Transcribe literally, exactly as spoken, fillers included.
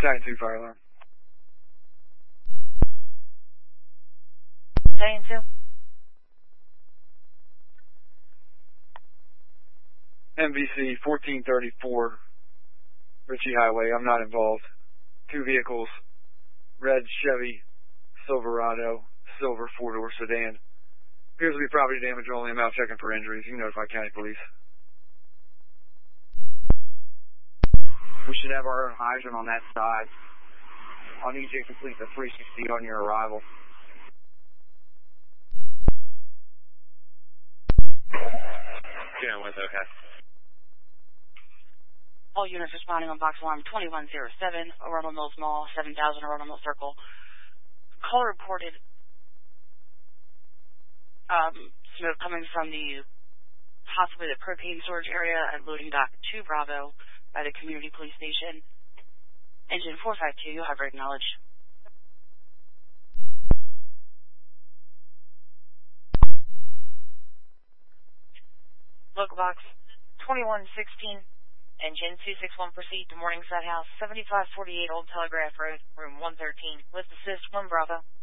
Titan two fire alarm. Titan two. M V C fourteen thirty-four, Ritchie Highway. I'm not involved. Two vehicles, red Chevy Silverado, silver four-door sedan. Appears to be property damage only. I'm out checking for injuries. You can notify county police. We should have our own hydrant on that side. I'll need you to complete the three sixty on your arrival. Yeah, with okay. All units responding on box alarm twenty-one oh seven, Arundel Mills Mall, seven thousand Arundel Mills Circle. Call reported um, smoke coming from the possibly the propane storage area at loading dock two Bravo by the community police station. Engine four five two, you'll have right knowledge. Local box twenty-one sixteen, engine two six one, proceed to Morningside House, seventy-five forty-eight Old Telegraph Road, room one thirteen. With assist one Bravo.